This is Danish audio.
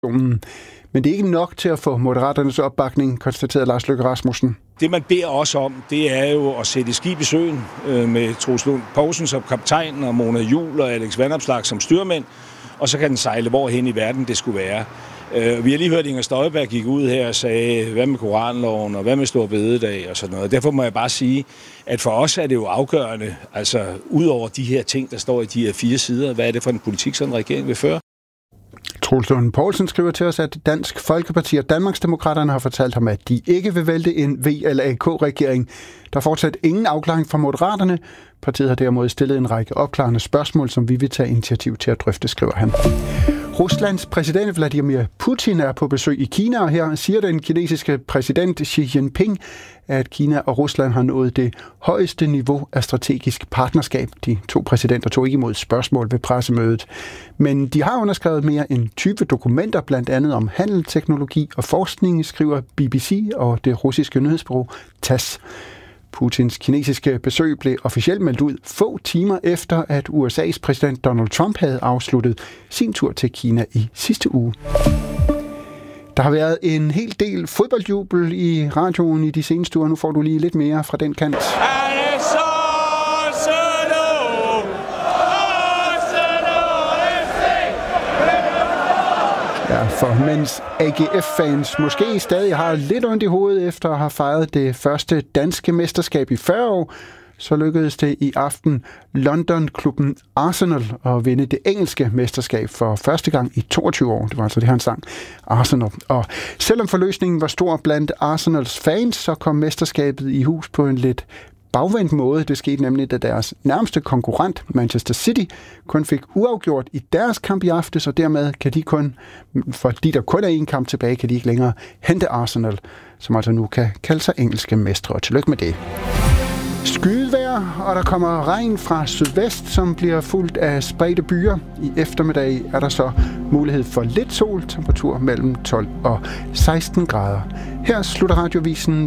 Men det er ikke nok til at få Moderaternes opbakning, konstaterede Lars Løkke Rasmussen. Det, man beder os om, det er jo at sætte skib i søen med Troels Lund Poulsen som kaptajn og Mona Juul og Alex Vanopslagh som styrmænd, og så kan den sejle hvorhen i verden det skulle være. Vi har lige hørt, Inger Støjberg gik ud her og sagde, hvad med koranloven og hvad med Store Bededag og sådan noget. Derfor må jeg bare sige, at for os er det jo afgørende, altså ud over de her ting, der står i de her 4 sider, hvad er det for en politik, som regeringen vil føre? Troels Lund Poulsen skriver til os, at Dansk Folkeparti og Danmarksdemokraterne har fortalt ham, at de ikke vil vælte en VLAK-regering. Der er fortsat ingen afklaring fra Moderaterne. Partiet har derimod stillet en række opklarende spørgsmål, som vi vil tage initiativ til at drøfte, skriver han. Ruslands præsident Vladimir Putin er på besøg i Kina, og her siger den kinesiske præsident Xi Jinping, at Kina og Rusland har nået det højeste niveau af strategisk partnerskab. De 2 præsidenter tog ikke imod spørgsmål ved pressemødet. Men de har underskrevet mere end 20 dokumenter, blandt andet om handel, teknologi og forskning, skriver BBC og det russiske nyhedsbureau TASS. Putins kinesiske besøg blev officielt meldt ud få timer efter, at USA's præsident Donald Trump havde afsluttet sin tur til Kina i sidste uge. Der har været en hel del fodboldjubel i radioen i de seneste uger. Nu får du lige lidt mere fra den kant. Ja, for mens AGF-fans måske stadig har lidt ondt i hovedet efter at have fejret det første danske mesterskab i 40 år, så lykkedes det i aften London-klubben Arsenal at vinde det engelske mesterskab for første gang i 22 år. Det var altså det, han sang, Arsenal. Og selvom forløsningen var stor blandt Arsenals fans, så kom mesterskabet i hus på en lidt bagvendt måde. Det skete nemlig, da deres nærmeste konkurrent, Manchester City, kun fik uafgjort i deres kamp i aftes, og dermed kan de kun, fordi der kun er en kamp tilbage, kan de ikke længere hente Arsenal, som altså nu kan kalde sig engelske mestre. Og tillykke med det. Skydevejr, og der kommer regn fra sydvest, som bliver fulgt af spredte byer. I eftermiddag er der så mulighed for lidt sol, temperatur mellem 12 og 16 grader. Her slutter radiovisen